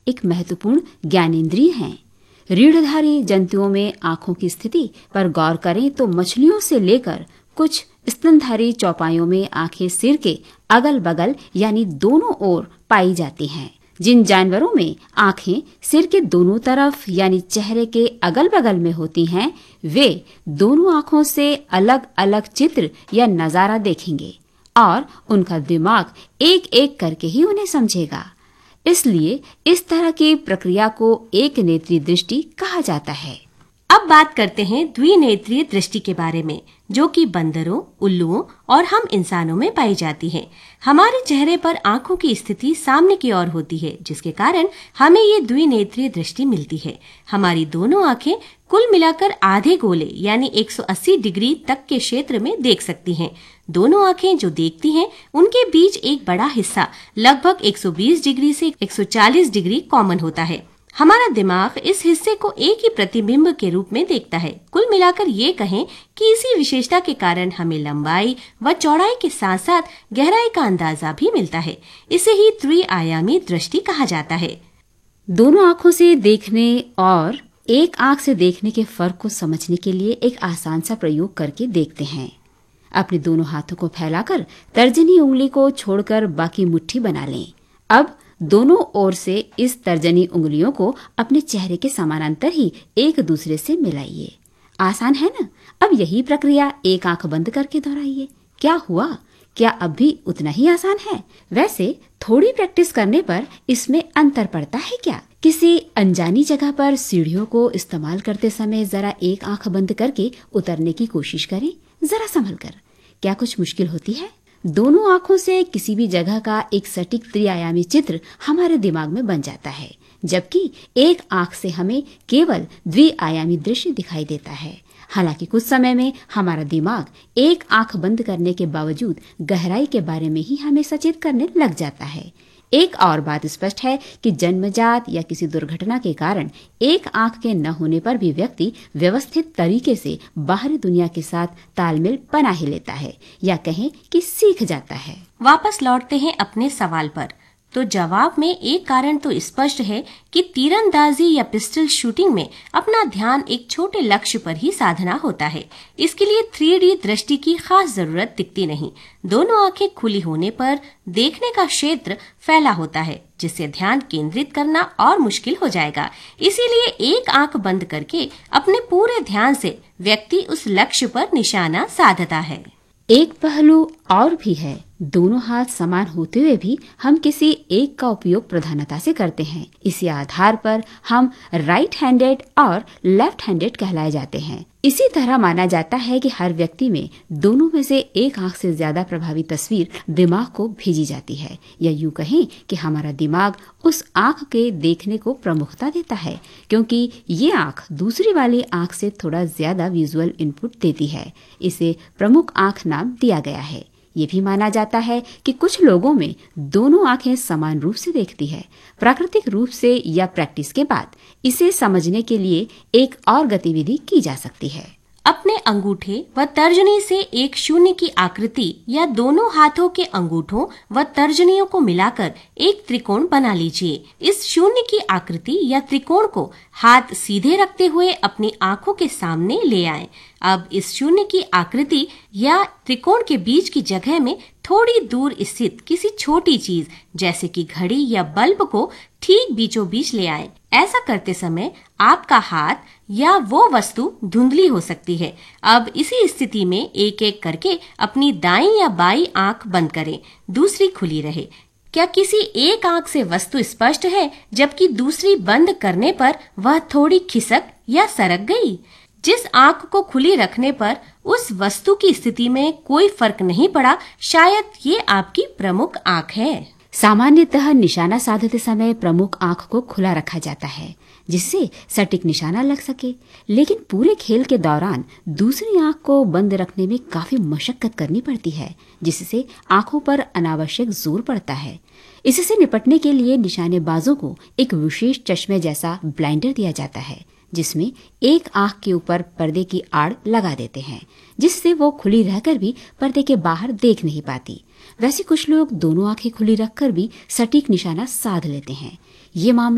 एक महत्वपूर्ण ज्ञानेंद्रिय हैं। रीढ़धारी जंतुओं में आंखों की स्थिति पर गौर करें तो मछलियों से लेकर कुछ स्तनधारी चौपाइयों में आंखें सिर के अगल बगल यानी दोनों ओर पाई जाती हैं। जिन जानवरों में आंखें सिर के दोनों तरफ यानी चेहरे के अगल बगल में होती हैं, वे दोनों आंखों से अलग अलग चित्र या नजारा देखेंगे और उनका दिमाग एक एक करके ही उन्हें समझेगा। इसलिए इस तरह की प्रक्रिया को एक नेत्रीय दृष्टि कहा जाता है। अब बात करते हैं द्विनेत्रीय दृष्टि के बारे में, जो कि बंदरों, उल्लुओं और हम इंसानों में पाई जाती है। हमारे चेहरे पर आंखों की स्थिति सामने की ओर होती है, जिसके कारण हमें ये द्विनेत्रीय दृष्टि मिलती है। हमारी दोनों आंखें कुल मिलाकर आधे गोले यानी 180 डिग्री तक के क्षेत्र में देख सकती हैं। दोनों आंखें जो देखती हैं, उनके बीच एक बड़ा हिस्सा लगभग 120 डिग्री से 140 डिग्री कॉमन होता है। हमारा दिमाग इस हिस्से को एक ही प्रतिबिंब के रूप में देखता है। कुल मिलाकर ये कहें कि इसी विशेषता के कारण हमें लंबाई व चौड़ाई के साथ साथ गहराई का अंदाजा भी मिलता है। इसे ही त्रिआयामी दृष्टि कहा जाता है। दोनों आंखों से देखने और एक आंख से देखने के फर्क को समझने के लिए एक आसान सा प्रयोग करके देखते हैं। अपने दोनों हाथों को फैलाकर तर्जनी उंगली को छोड़कर बाकी मुट्ठी बना लें। अब दोनों ओर से इस तर्जनी उंगलियों को अपने चेहरे के समानांतर ही एक दूसरे से मिलाइए। आसान है ना? अब यही प्रक्रिया एक आंख बंद करके दोहराइए। क्या हुआ? क्या अब भी उतना ही आसान है? वैसे थोड़ी प्रैक्टिस करने पर इसमें अंतर पड़ता है क्या? किसी अनजानी जगह पर सीढ़ियों को इस्तेमाल करते समय जरा एक आंख बंद करके उतरने की कोशिश करें, जरा संभल कर। क्या कुछ मुश्किल होती है? दोनों आंखों से किसी भी जगह का एक सटीक त्रिआयामी चित्र हमारे दिमाग में बन जाता है, जबकि एक आंख से हमें केवल द्विआयामी दृश्य दिखाई देता है। हालांकि कुछ समय में हमारा दिमाग एक आंख बंद करने के बावजूद गहराई के बारे में ही हमें सचेत करने लग जाता है। एक और बात स्पष्ट है कि जन्मजात या किसी दुर्घटना के कारण एक आंख के न होने पर भी व्यक्ति व्यवस्थित तरीके से बाहरी दुनिया के साथ तालमेल बना ही लेता है, या कहें कि सीख जाता है। वापस लौटते हैं अपने सवाल पर। तो जवाब में एक कारण तो स्पष्ट है कि तीरंदाजी या पिस्टल शूटिंग में अपना ध्यान एक छोटे लक्ष्य पर ही साधना होता है। इसके लिए 3D दृष्टि की खास जरूरत दिखती नहीं। दोनों आंखें खुली होने पर देखने का क्षेत्र फैला होता है, जिससे ध्यान केंद्रित करना और मुश्किल हो जाएगा। इसीलिए एक आंख बंद करके अपने पूरे ध्यान से व्यक्ति उस लक्ष्य पर निशाना साधता है। एक पहलू और भी है। दोनों हाथ समान होते हुए भी हम किसी एक का उपयोग प्रधानता से करते हैं। इसी आधार पर हम राइट हैंडेड और लेफ्ट हैंडेड कहलाए जाते हैं। इसी तरह माना जाता है कि हर व्यक्ति में दोनों में से एक आंख से ज्यादा प्रभावी तस्वीर दिमाग को भेजी जाती है, या यूं कहें कि हमारा दिमाग उस आंख के देखने को प्रमुखता देता है, क्योंकि ये आंख दूसरी वाली आंख से थोड़ा ज्यादा विजुअल इनपुट देती है। इसे प्रमुख आंख नाम दिया गया है। ये भी माना जाता है कि कुछ लोगों में दोनों आंखें समान रूप से देखती है। प्राकृतिक रूप से या प्रैक्टिस के बाद इसे समझने के लिए एक और गतिविधि की जा सकती है। अपने अंगूठे व तर्जनी से एक शून्य की आकृति या दोनों हाथों के अंगूठों व तर्जनियों को मिलाकर एक त्रिकोण बना लीजिए। इस शून्य की आकृति या त्रिकोण को हाथ सीधे रखते हुए अपनी आंखों के सामने ले आएं। अब इस शून्य की आकृति या त्रिकोण के बीच की जगह में थोड़ी दूर स्थित किसी छोटी चीज जैसे कि घड़ी या बल्ब को ठीक बीचों बीच ले आएं। ऐसा करते समय आपका हाथ या वो वस्तु धुंधली हो सकती है। अब इसी स्थिति में एक एक करके अपनी दाईं या बाईं आंख बंद करें, दूसरी खुली रहे। क्या किसी एक आंख से वस्तु स्पष्ट है, जबकि दूसरी बंद करने पर वह थोड़ी खिसक या सरक गई? जिस आंख को खुली रखने पर उस वस्तु की स्थिति में कोई फर्क नहीं पड़ा, शायद ये आपकी प्रमुख आंख है। सामान्यतः निशाना साधते समय प्रमुख आंख को खुला रखा जाता है, जिससे सटीक निशाना लग सके। लेकिन पूरे खेल के दौरान दूसरी आंख को बंद रखने में काफी मशक्कत करनी पड़ती है, जिससे आंखों पर अनावश्यक जोर पड़ता है। इससे निपटने के लिए निशानेबाजों को एक विशेष चश्मे जैसा ब्लाइंडर दिया जाता है, जिसमें एक आंख के ऊपर पर्दे की आड़ लगा देते हैं, जिससे वो खुली रहकर भी पर्दे के बाहर देख नहीं पाती। वैसे कुछ लोग दोनों आंखें खुली रखकर भी सटीक निशाना साध लेते हैं। ये मामला